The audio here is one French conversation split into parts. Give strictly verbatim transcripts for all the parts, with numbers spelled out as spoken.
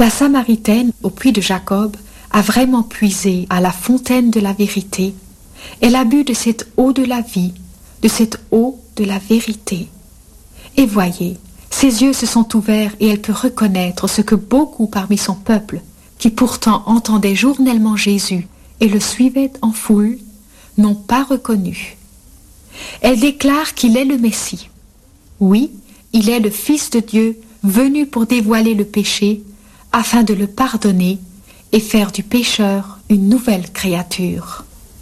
La Samaritaine, au puits de Jacob, a vraiment puisé à la fontaine de la vérité. Elle a bu de cette eau de la vie, de cette eau de la vérité. Et voyez, ses yeux se sont ouverts et elle peut reconnaître ce que beaucoup parmi son peuple, qui pourtant entendaient journellement Jésus et le suivaient en foule, n'ont pas reconnu. Elle déclare qu'il est le Messie. Oui, il est le Fils de Dieu, venu pour dévoiler le péché, afin de le pardonner et faire du pécheur une nouvelle créature.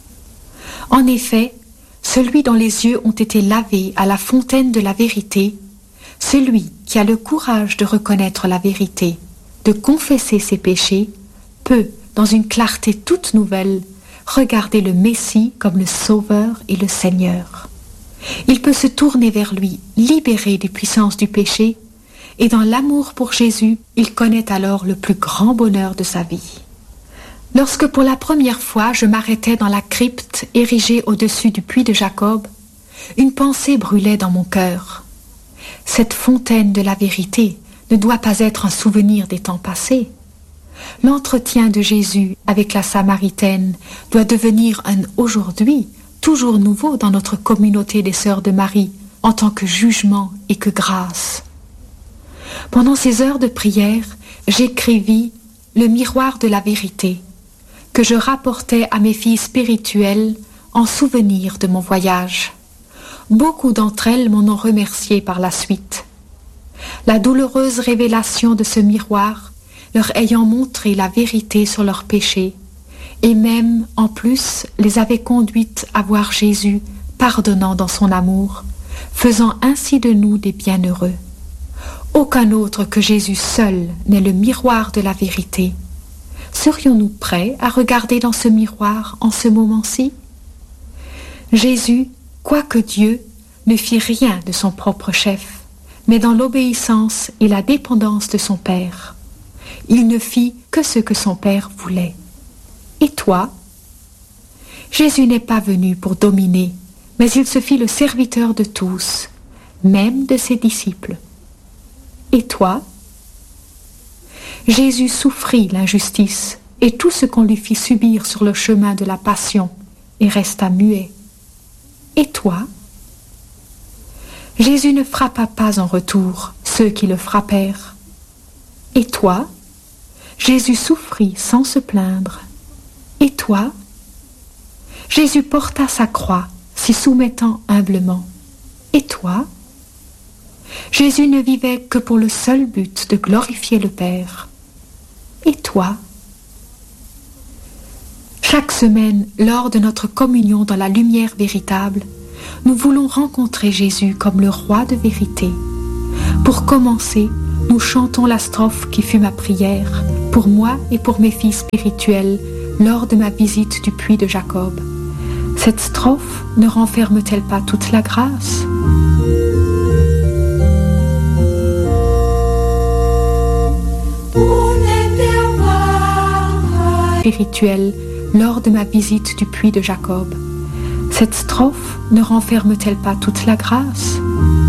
En effet, celui dont les yeux ont été lavés à la fontaine de la vérité, celui qui a le courage de reconnaître la vérité, de confesser ses péchés, peut, dans une clarté toute nouvelle, regarder le Messie comme le Sauveur et le Seigneur. Il peut se tourner vers lui, libéré des puissances du péché, et dans l'amour pour Jésus, il connaît alors le plus grand bonheur de sa vie. Lorsque pour la première fois je m'arrêtais dans la crypte érigée au-dessus du puits de Jacob, une pensée brûlait dans mon cœur. Cette fontaine de la vérité ne doit pas être un souvenir des temps passés. L'entretien de Jésus avec la Samaritaine doit devenir un aujourd'hui, toujours nouveau dans notre communauté des Sœurs de Marie, en tant que jugement et que grâce. Pendant ces heures de prière, j'écrivis le miroir de la vérité, que je rapportais à mes filles spirituelles en souvenir de mon voyage. Beaucoup d'entre elles m'en ont remercié par la suite. La douloureuse révélation de ce miroir leur ayant montré la vérité sur leurs péchés, et même, en plus, les avait conduites à voir Jésus pardonnant dans son amour, faisant ainsi de nous des bienheureux. Aucun autre que Jésus seul n'est le miroir de la vérité. Serions-nous prêts à regarder dans ce miroir en ce moment-ci? Jésus, quoique Dieu, ne fit rien de son propre chef, mais dans l'obéissance et la dépendance de son Père. Il ne fit que ce que son Père voulait. Et toi? Jésus n'est pas venu pour dominer, mais il se fit le serviteur de tous, même de ses disciples. Et toi? Jésus souffrit l'injustice et tout ce qu'on lui fit subir sur le chemin de la passion et resta muet. Et toi? Jésus ne frappa pas en retour ceux qui le frappèrent. Et toi? Jésus souffrit sans se plaindre. Et toi? Jésus porta sa croix, s'y soumettant humblement. Et toi? Jésus ne vivait que pour le seul but de glorifier le Père. Et toi? Chaque semaine, lors de notre communion dans la lumière véritable, nous voulons rencontrer Jésus comme le roi de vérité. Pour commencer, nous chantons la strophe qui fut ma prière, pour moi et pour mes filles spirituelles, lors de ma visite du puits de Jacob. Cette strophe ne renferme-t-elle pas toute la grâce? Spirituelle, lors de ma visite du puits de Jacob. Cette strophe ne renferme-t-elle pas toute la grâce?